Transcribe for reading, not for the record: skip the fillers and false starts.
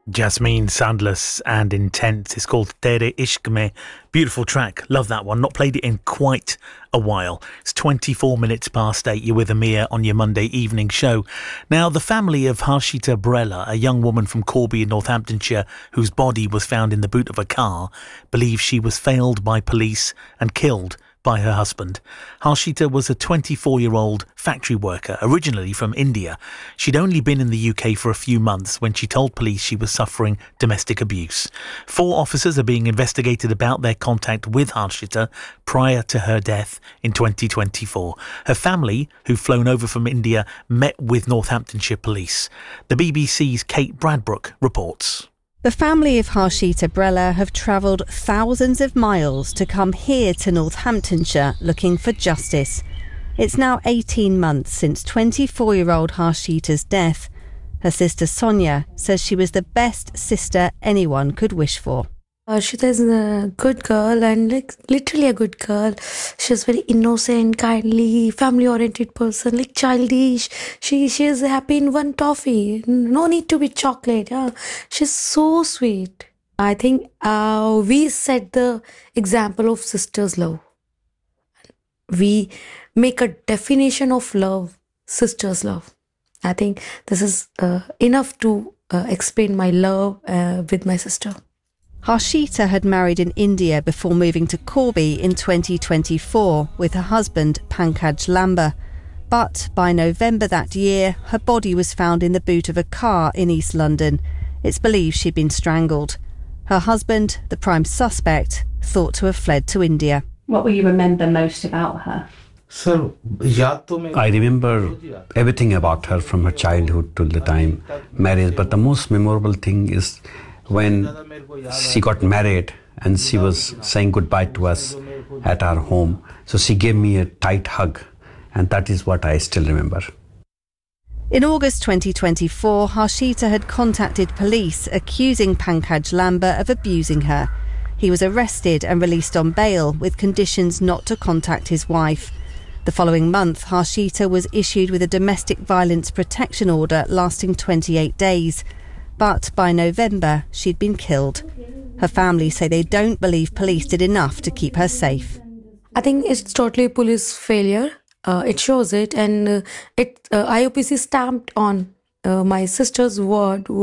Jasmine Sandless and Intense. It's called Tere Ishq Mein. Beautiful track. Love that one. Not played it in quite a while. It's 24 minutes past 8. You're with Amir on your Monday evening show. Now, the family of Harshita Brella, a young woman from Corby in Northamptonshire whose body was found in the boot of a car, believes she was failed by police and killed by her husband. Harshita was a 24-year-old factory worker, originally from India. She'd only been in the UK for a few months when she told police she was suffering domestic abuse. 4 officers are being investigated about their contact with Harshita prior to her death in 2024. Her family, who've flown over from India, met with Northamptonshire police. The BBC's Kate Bradbrook reports. The family of Harshita Brella have travelled thousands of miles to come here to Northamptonshire looking for justice. It's now 18 months since 24-year-old Harshita's death. Her sister Sonia says she was the best sister anyone could wish for. Harshita is a good girl and literally a good girl. She's very innocent, kindly, family-oriented person, childish. She is happy in one toffee. No need to be chocolate. Yeah. She's so sweet. I think we set the example of sisters' love. We make a definition of love, sisters' love. I think this is enough to explain my love with my sister. Harshita had married in India before moving to Corby in 2024 with her husband Pankaj Lamba. But by November that year, her body was found in the boot of a car in East London. It's believed she'd been strangled. Her husband, the prime suspect, thought to have fled to India. What will you remember most about her? I remember everything about her from her childhood till the time marriage, but the most memorable thing is when she got married and she was saying goodbye to us at our home. So she gave me a tight hug, and that is what I still remember. In August 2024, Harshita had contacted police accusing Pankaj Lamba of abusing her. He was arrested and released on bail with conditions not to contact his wife. The following month, Harshita was issued with a domestic violence protection order lasting 28 days. But by November, she'd been killed. Her family say they don't believe police did enough to keep her safe. I think it's totally police failure. It shows it, and IOPC stamped on my sister's word